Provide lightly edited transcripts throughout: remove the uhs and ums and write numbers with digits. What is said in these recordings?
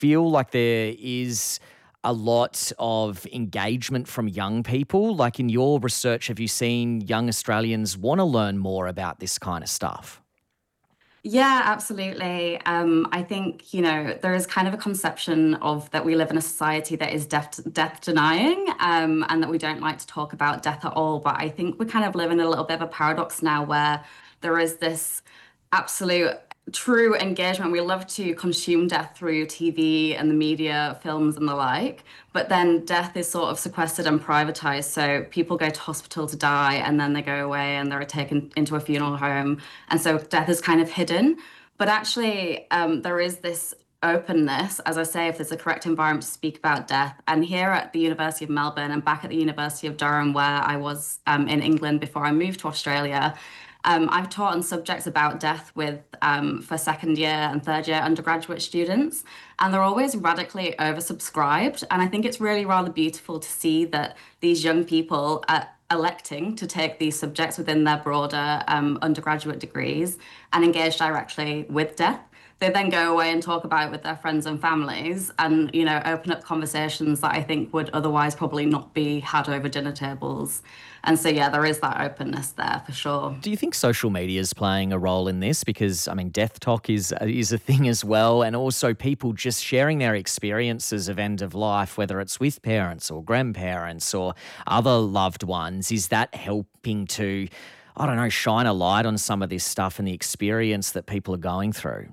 feel like there is a lot of engagement from young people? Like in your research, have you seen young Australians want to learn more about this kind of stuff? Yeah, absolutely. I think, there is kind of a conception of that we live in a society that is death denying, and that we don't like to talk about death at all. But I think we kind of live in a little bit of a paradox now where there is this absolute true engagement. We love to consume death through TV and the media, films and the like, but then death is sort of sequestered and privatized. So people go to hospital to die and then they go away and they're taken into a funeral home. And so death is kind of hidden. But actually, there is this openness, as I say, if there's a correct environment to speak about death. And here at the University of Melbourne and back at the University of Durham, where I was in England before I moved to Australia, I've taught on subjects about death with for second year and third year undergraduate students, and they're always radically oversubscribed. And I think it's really rather beautiful to see that these young people are electing to take these subjects within their broader undergraduate degrees and engage directly with death. They then go away and talk about it with their friends and families and, open up conversations that I think would otherwise probably not be had over dinner tables. And so, yeah, there is that openness there for sure. Do you think social media is playing a role in this? Because, death talk is a thing as well. And also people just sharing their experiences of end of life, whether it's with parents or grandparents or other loved ones. Is that helping to, I don't know, shine a light on some of this stuff and the experience that people are going through?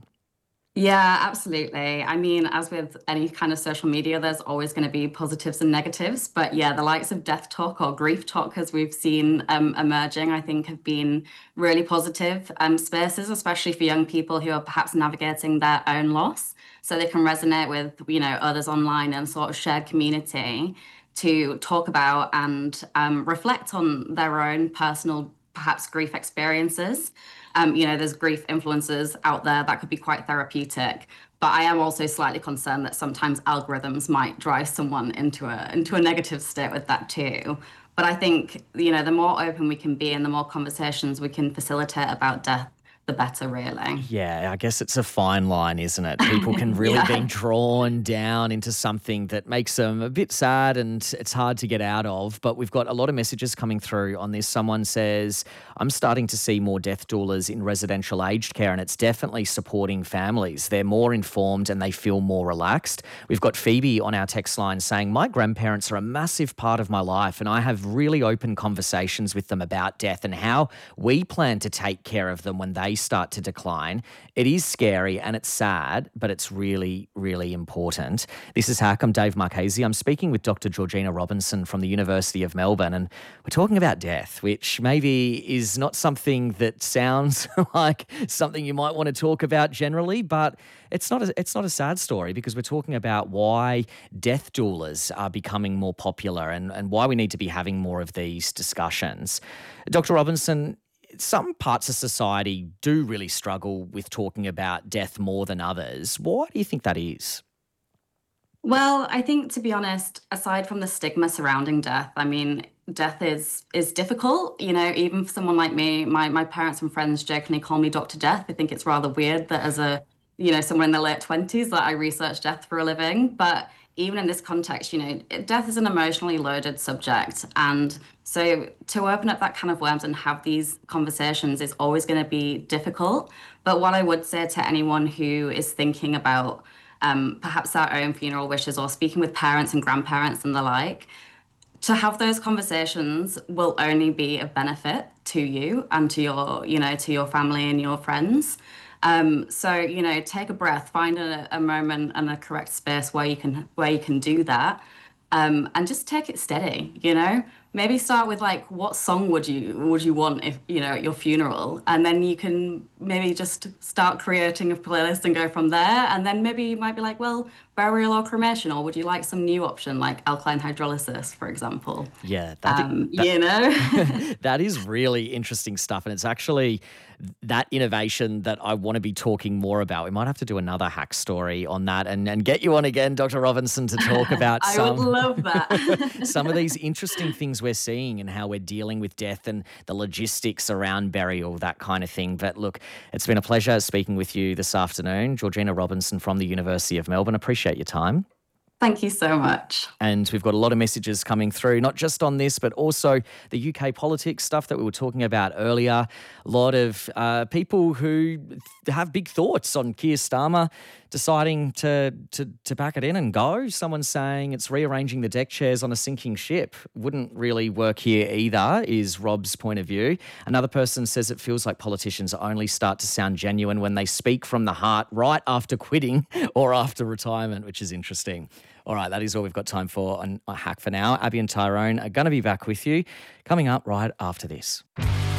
Yeah, absolutely. I mean, as with any kind of social media, there's always going to be positives and negatives. But yeah, the likes of death talk or grief talk, as we've seen emerging, I think have been really positive spaces, especially for young people who are perhaps navigating their own loss. So they can resonate with, others online and sort of shared community to talk about and reflect on their own personal, perhaps grief experiences. There's grief influencers out there that could be quite therapeutic, but I am also slightly concerned that sometimes algorithms might drive someone into a negative state with that too. But I think, the more open we can be and the more conversations we can facilitate about death, the better, really. Yeah, I guess it's a fine line, isn't it? People can really be Yeah. drawn down into something that makes them a bit sad and it's hard to get out of. But we've got a lot of messages coming through on this. Someone says, I'm starting to see more death doulas in residential aged care, and it's definitely supporting families. They're more informed and they feel more relaxed. We've got Phoebe on our text line saying, my grandparents are a massive part of my life, and I have really open conversations with them about death and how we plan to take care of them when they start to decline. It is scary and it's sad, but it's really, really important. This is Hack. I'm Dave Marchese. I'm speaking with Dr. Georgina Robinson from the University of Melbourne, and we're talking about death, which maybe is not something that sounds like something you might want to talk about generally, but it's not a sad story, because we're talking about why death doulas are becoming more popular and why we need to be having more of these discussions. Dr. Robinson, some parts of society do really struggle with talking about death more than others. Why do you think that is? Well, I think, to be honest, aside from the stigma surrounding death, I mean, death is difficult. Even for someone like me, my parents and friends jokingly call me Dr. Death. I think it's rather weird that as a, someone in their late 20s that I research death for a living. But even in this context, death is an emotionally loaded subject. And so to open up that can of worms and have these conversations is always going to be difficult. But what I would say to anyone who is thinking about perhaps their own funeral wishes or speaking with parents and grandparents and the like, to have those conversations will only be of benefit to you and to your family and your friends. So, take a breath, find a moment and a correct space where you can do that. And just take it steady. Maybe start with like, what song would you want if, at your funeral? And then you can maybe just start creating a playlist and go from there. And then maybe you might be like, well, burial or cremation, or would you like some new option like alkaline hydrolysis, for example? Yeah, that is really interesting stuff. And it's actually that innovation that I want to be talking more about. We might have to do another hack story on that and get you on again, Dr. Robinson, to talk about I would love that. some of these interesting things we're seeing and how we're dealing with death and the logistics around burial, that kind of thing. But look, It's been a pleasure speaking with you this afternoon. Georgina Robinson from the University of Melbourne. Appreciate your time. Thank you so much. And we've got a lot of messages coming through, not just on this, but also the UK politics stuff that we were talking about earlier. A lot of people who have big thoughts on Keir Starmer deciding to pack it in and go. Someone saying it's rearranging the deck chairs on a sinking ship. Wouldn't really work here either, is Rob's point of view. Another person says it feels like politicians only start to sound genuine when they speak from the heart right after quitting or after retirement, which is interesting. All right, that is all we've got time for on Hack for now. Abby and Tyrone are going to be back with you coming up right after this.